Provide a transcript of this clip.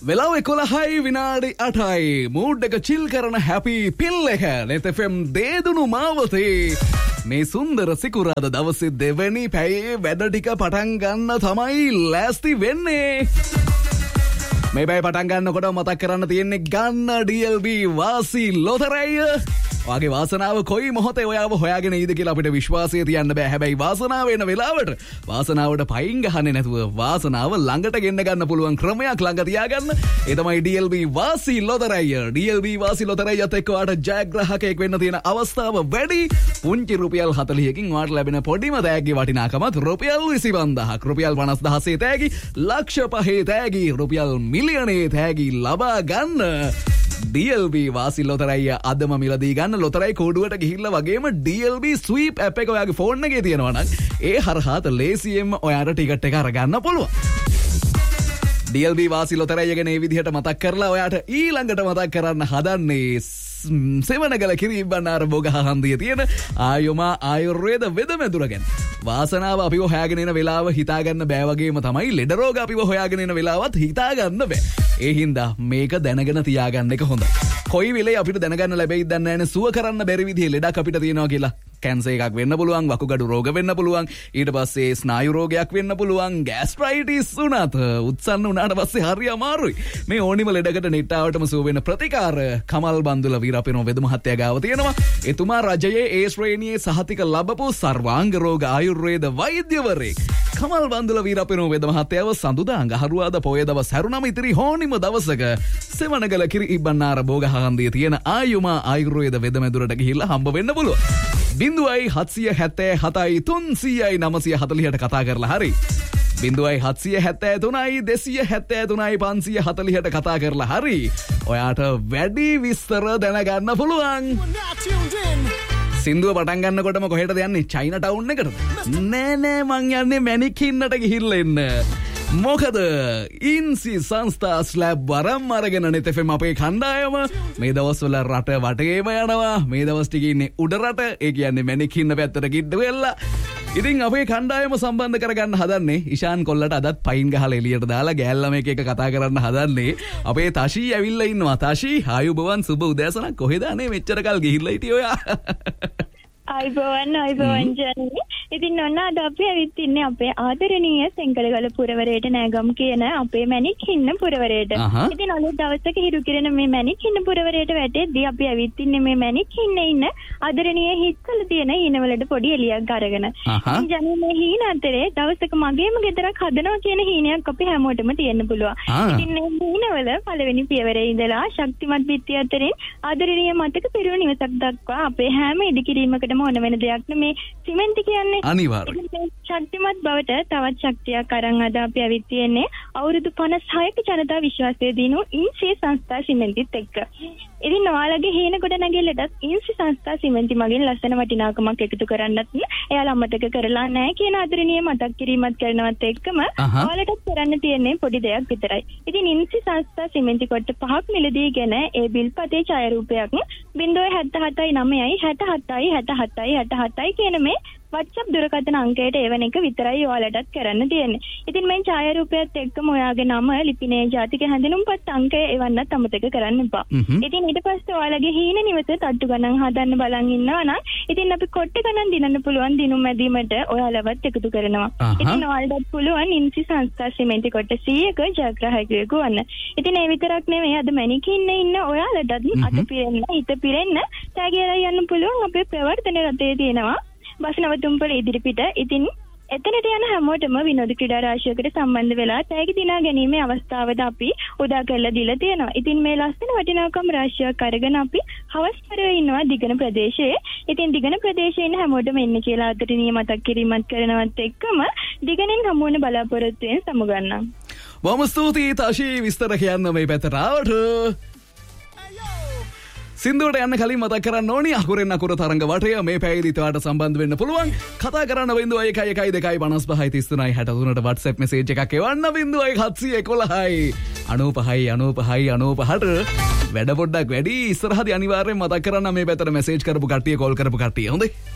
වෙලාව 11යි විනාඩි 8යි මූඩ් එක චිල් කරන හැපි පිල් එක net fm දේදුණු මාවතේ මේ සුන්දර සිකුරාදා දවසේ දෙවැනි පැයේ වැඩ ටික පටන් ගන්න තමයි ලෑස්ති වෙන්නේ. මේ පැය පටන් ගන්නකොට මතක් කරන්න තියෙන්නේ ගන්න DLB වාසි ලොතරැය. ඔයාගේ වාසනාව කොයි මොහොතේ ඔයාව හොයාගෙන ඉද කියලා අපිට විශ්වාසය තියන්න බෑ. හැබැයි වාසනාව එන වෙලාවට වාසනාවට පයින් ගහන්නේ නැතුව වාසනාව ළඟට ගෙන්න ගන්න පුළුවන් ක්‍රමයක් ළඟ තියාගන්න. ඒ තමයි DLB වාසි ලොතරැය. DLB වාසි ලොතරැයත් එක්ක ඔයාට ජයග්‍රාහකයෙක් වෙන්න තියෙන අවස්ථාව වැඩි. පුංචි රුපියල් 40කින් ඔයාට ලැබෙන පොඩිම තෑග්ගේ වටිනාකමත් රුපියල් 25000ක්. රුපියල් 50000 තෑගි, ලක්ෂ 5 තෑගි, රුපියල් මිලියනේ තෑගි ලබා ගන්න. DLB වාසි ලොතරැය අදම මිලදී ගන්න. ලොතරැයි කෝඩුවට ගිහිල්ලා වගේම DLB ස්වීප් ඇප් එක ඔයාගේ ෆෝන් එකේ තියෙනවා නම් ඒ හරහාට ලේසියෙන්ම ඔයාට ටිකට් එක අරගන්න පුළුවන්. DLB වාසි ලොතරැය ගැන මේ විදිහට මතක් කරලා ඔයාට ඊළඟට මතක් කරන්න හදන්නේ සෙවණගල කිරිබ්බන්නාර බොගහ හන්දියේ තියෙන ආයුමා ආයුර්වේද වෙදමෙදුර ගැන. වාසනාව අපිව හොයාගෙන එන වෙලාව හිතාගන්න බෑ වගේම තමයි ලෙඩ රෝග අපිව හොයාගෙන එන වෙලාවත් හිතාගන්න බෑ. ඒ හින්දා මේක දැනගෙන තියාගන්න එක හොඳයි. කොයි වෙලේ අපිට දැනගන්න ලැබෙයිද දන්නේ නැහැ නේ. සුව කරන්න බැරි විදිහේ ලෙඩක් අපිට තියෙනවා කියලා. කැන්සර් එකක් වෙන්න පුළුවන්, වකුගඩු රෝග වෙන්න පුළුවන්, ඊට පස්සේ ස්නායු රෝගයක් වෙන්න පුළුවන්, ગેස්ට්‍රයිටිස් උනත් උත්සන්න උනාට පස්සේ හරි අමාරුයි. මේ ඕනිම ලෙඩකට නෙට්ටාවටම සුව වෙන ප්‍රතිකාර කමල් බන්දුල වීරපිරෝ වෙද මහත්තයා ගාව තියෙනවා. එතුමා රජයේ ඒ ශ්‍රේණියේ සහතික ලැබපු සර්වාංග රෝග ආයුර්වේද වෛද්‍යවරයෙක්. කමල් බන්දුල වීරපිරෝ වෙද මහත්තයාව සඳුදා අඟහරුවාදා පොය දවස් හැරුණම ඉතිරි හෝනිම දවසක සෙවණගල කිරිබ්බන්නාර බෝගහ හන්දියේ තියෙන ආයුමා ආයුර්වේද වෙදමෙදුරට ගිහිල්ලා හම්බ වෙන්න පුළුවන්. 0.777යි 300යි 940ට කතා කරලා හරි 0.773යි 273යි 540ට කතා කරලා හරි ඔයාට වැඩි විස්තර දැනගන්න පුළුවන්. සින්දුව පටන් ගන්නකොටම කොහෙටද යන්නේ? China town එකටද? නෑ මං යන්නේ මැනිකින්නට ගිහිල්ලා එන්න. මොකද ඉන්සි සංස්ථා ස්ලැබ් වරම් අරගෙන net fm අපේ කණ්ඩායම මේ දවස්වල රට වටේම යනවා. මේ දවස් ටික ඉන්නේ උඩ රට. ඒ කියන්නේ මැනිකින්න පැත්තට කිඩ්ඩ වෙලා. ඉතින් අපේ කණ්ඩායම සම්බන්ධ කරගන්න හදන්නේ ඉෂාන් කොල්ලට අදත් පයින් ගහලා එළියට දාලා ගෑල්ලම එක කතා කරන්න හදන්නේ. අපේ තෂී ඇවිල්ලා ඉන්නවා. තෂී ආයුබෝවන් සුබ උදෑසනක්. කොහෙද අනේ මෙච්චර කල් ගිහිල්ලා හිටියේ ඔයා? අයිබෝවන් ජනනි. ඉතින් ඔන්න අද අපි ඇවිත් ඉන්නේ අපේ ආදරණීය සෙන්කලගල පුරවරයට නෑගම් කියන අපේ මැණික්හින්න පුරවරයට. ඉතින් අලුත් දවසක හිරු කිරණ මේ මැණික්හින්න පුරවරයට වැටෙද්දී අපි ඇවිත් ඉන්නේ මේ මැණික්හින්නේ ඉන්න ආදරණීය හිත්වල තියෙන හීනවලට පොඩි එළියක් අරගෙන. ඉතින් ජනනි මේ හීන අතරේ දවසක මගේම ගෙදරක් හදනවා කියන හීනයක් අපි හැමෝටම තියෙන්න පුළුවන්. ඉතින් මේ හීනවල පළවෙනි පියවරේ ඉඳලා ශක්තිමත් පිටිය අතරින් ආදරණීය මතක පිරුණු නිවසක් දක්වා අපේ හැම ඉදිකිරීමකට ඕන වෙන දෙයක් නේ සිමෙන්ති කියන්නේ. අනිවාර්යයෙන්. ශක්තිමත් බවට තවත් ශක්තියක් අරන් අද අපි ඇවිත් තියෙන්නේ අවුරුදු 56ක ජනතා විශ්වාසය දිනු ඉන්සි සංස්ථා සිමෙන්තිත් එක්ක. ඉතින් ඔයාලගේ හේන කොට නැගෙලටත් ඉන්සි සංස්ථා සිමෙන්ති මගින් ලස්සන වටිනාකමක් එකතු කරන්නත් එයාලා අමතක කරලා නැහැ කියන ආදරණීය මතක් කිරීමත් කරනවත් එක්කම ඔයාලටත් කරන්න තියෙන්නේ පොඩි දෙයක් විතරයි. ඉතින් ඉන්සි සංස්ථා සිමෙන්ති කොට 5ක් මිලදීගෙන ඒ බිල්පතේ ඡායාරූපයක් 077යි 9යි 67යි 67යි කියන මේ WhatsApp දුරකථන අංකයට එවන එක විතරයි ඔයාලටත් කරන්න තියෙන්නේ. ඉතින් මේ ඡායාරූපයත් එක්කම ඔයාගේ නම, ලිපිනේ, ජාතික හැඳුනුම්පත් අංකය එවන්නත් අමතක කරන්න එපා. ඉතින් ඊට පස්සේ ඔයාලගේ හීන නිවස තට්ටු ගණන් හදන්න බලන් ඉන්නවා නම් ඉතින් අපි කොට්ට ගණන් දිනන්න පුළුවන් දිනුම් මැදීමට ඔයාලවත් එකතු කරනවා. ඉතින් ඔයාලටත් පුළුවන් ඉන්සි සංස්ථා සිමෙන්ති කොට 100ක ජයග්‍රාහකයෙකු වන්න. ඉතින් ඒ විතරක් නෙමෙයි අද මැණිකින්නේ ඉන්න ඔයාලටත් අත පිරෙන්න, හිත පිරෙන්න තෑගියලා යන්න පුළුවන් අපේ ප්‍රවර්තන රටේ තියෙනවා. බස් නවතුම්පල ඉදිරිපිට. ඉතින් එතනට යන හැමෝටම විනෝද ක්‍රීඩා රාශියකට සම්බන්ධ වෙලා තෑගි දිනා ගැනීමේ අවස්ථාවද අපි උදා කරලා දීලා තියෙනවා. ඉතින් මේ ලස්සන වටිනාකම් රාශියක් අරගෙන අපි හවස් පෙරේ ඉන්නවා දිගන ප්‍රදේශයේ. ඉතින් දිගන ප්‍රදේශයේ ඉන්න හැමෝටම එන්න කියලා ආදරණීය මතක් කිරීමත් කරනවත් එක්කම දිගනෙන් හමු වෙන බලාපොරොත්තුෙන් සමුගන්නම්. බොහොම ස්තුතියි තෂී විස්තර කියන්න මේ පැත්තට ආවට. සින්දුවට යන්න කලින් මතක් කරන්න ඕනි අකුරෙන් අකුර තරංග වටය මේ පැයේදී ඔයාලට සම්බන්ධ වෙන්න පුළුවන්. කතා කරන්න 0112555363ට WhatsApp message එකක් එවන්න 01711යි 95 වැඩ පොඩ්ඩක් වැඩි ඉස්සරහදී අනිවාර්යෙන් මතක් කරන්න මේ පැත්තට message කරපු කට්ටිය කෝල් කරපු කට්ටිය හොඳේ.